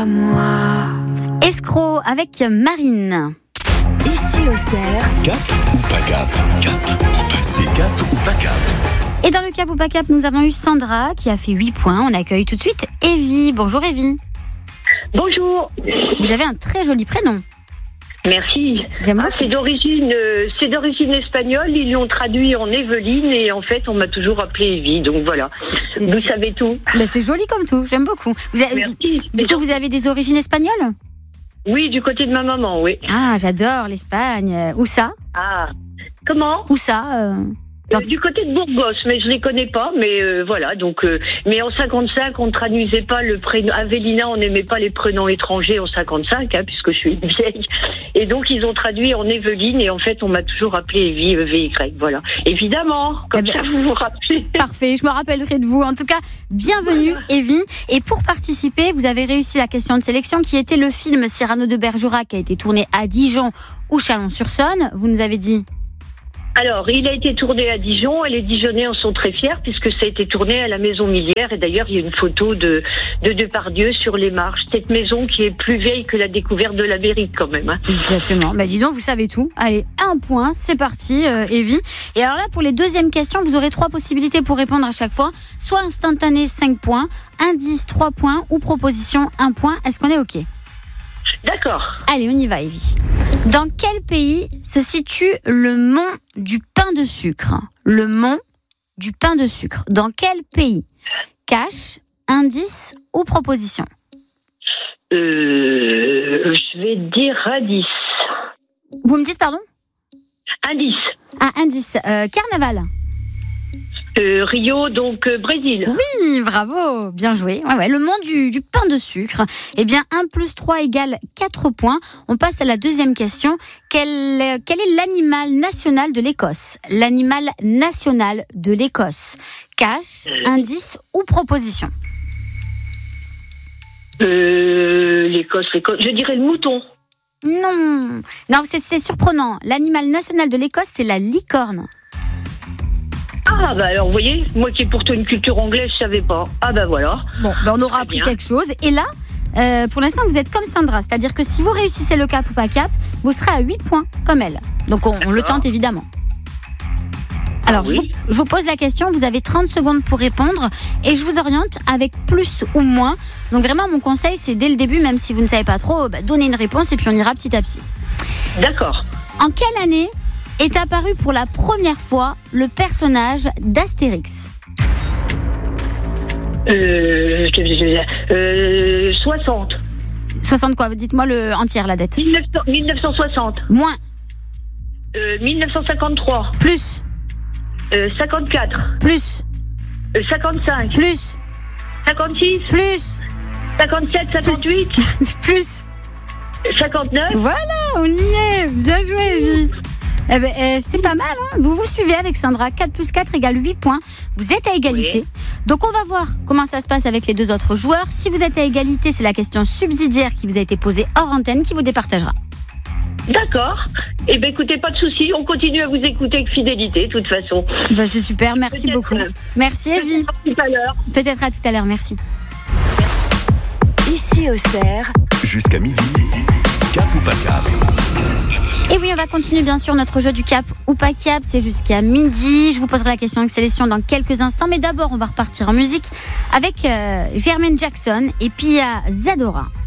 à moi. Escroc avec Marine. Ici au Cerf. Cap ou pas cap? C'est cap ou pas cap? Et dans le cap ou pas cap, nous avons eu Sandra qui a fait 8 points. On accueille tout de suite Evie. Bonjour Evie. Bonjour. Vous avez un très joli prénom. Merci. Bien c'est d'origine espagnole. Ils l'ont traduit en Evelyne et en fait, on m'a toujours appelée Evie. Donc voilà. Vous savez tout. Ben, c'est joli comme tout. J'aime beaucoup. Merci. Du coup, vous avez des origines espagnoles? Oui, du côté de ma maman, oui. Ah, j'adore l'Espagne. Où ça? Ah, comment? Où ça Du côté de Burgos, mais je les connais pas. Mais voilà. Donc, mais en 55, on ne traduisait pas le prénom Avélina. On n'aimait pas les prénoms étrangers en 55, puisque je suis vieille. Et donc, ils ont traduit en Evelyne. Et en fait, on m'a toujours appelée Evie, EVY. Voilà. Évidemment, comme ça, vous vous rappelez. Parfait. Je me rappellerai de vous. En tout cas, bienvenue, Evie. Et pour participer, vous avez réussi la question de sélection qui était le film Cyrano de Bergerac qui a été tourné à Dijon ou Chalon-sur-Saône. Vous nous avez dit. Alors, il a été tourné à Dijon et les Dijonnais en sont très fiers puisque ça a été tourné à la Maison Millière et d'ailleurs, il y a une photo de Depardieu sur les marches. Cette maison qui est plus vieille que la découverte de l'Amérique quand même. Exactement. Dis donc, vous savez tout. Allez, 1 point, c'est parti, Evie. Et alors là, pour les deuxièmes questions, vous aurez 3 possibilités pour répondre à chaque fois. Soit instantané, 5 points, indice, 3 points ou proposition, 1 point. Est-ce qu'on est OK? D'accord. Allez, on y va, Evie. Dans quel pays se situe le mont du pain de sucre? Le mont du pain de sucre. Dans quel pays? Cash, indice ou proposition? Je vais dire indice. Vous me dites pardon? Indice. Ah, indice. Carnaval. Rio, donc Brésil. Oui, bravo, bien joué. Ouais, le mont du pain de sucre. Eh bien, 1 + 3 = 4 points. On passe à la deuxième question. Quel est l'animal national de l'Écosse? L'animal national de l'Écosse. Cash, indice ou proposition? L'Écosse. Je dirais le mouton. Non, c'est surprenant. L'animal national de l'Écosse, c'est la licorne. Ah, alors, vous voyez, moi qui ai pourtant une culture anglaise, je savais pas. Ah, voilà. Bon, on aura appris quelque chose. Et là, pour l'instant, vous êtes comme Sandra. C'est-à-dire que si vous réussissez le cap ou pas cap, vous serez à 8 points, comme elle. Donc, on le tente évidemment. Alors, oui. je vous pose la question. Vous avez 30 secondes pour répondre. Et je vous oriente avec plus ou moins. Donc, vraiment, mon conseil, c'est dès le début, même si vous ne savez pas trop, donnez une réponse et puis on ira petit à petit. D'accord. En quelle année est apparu pour la première fois le personnage d'Astérix? 60. 60 quoi? Dites-moi le entière, la date. 1960. Moins. 1953. Plus. 54. Plus. 55. Plus. 56. Plus. 57, 58. Plus. 59. Voilà, on y est. Bien joué, Evie. C'est pas mal, hein. Vous suivez avec Sandra. 4 + 4 = 8 points. Vous êtes à égalité. Oui. Donc, on va voir comment ça se passe avec les 2 autres joueurs. Si vous êtes à égalité, c'est la question subsidiaire qui vous a été posée hors antenne qui vous départagera. D'accord. Écoutez, pas de souci. On continue à vous écouter avec fidélité, de toute façon. C'est super. Merci beaucoup. Merci, Evie. Peut-être à tout à l'heure. Peut-être à tout à l'heure. Merci. Ici au Cerf. Jusqu'à midi. Cap ou pas cap? Et oui, on va continuer bien sûr notre jeu du cap ou pas cap, c'est jusqu'à midi. Je vous poserai la question avec sélection dans quelques instants, mais d'abord on va repartir en musique avec Jermaine Jackson et Pia Zadora.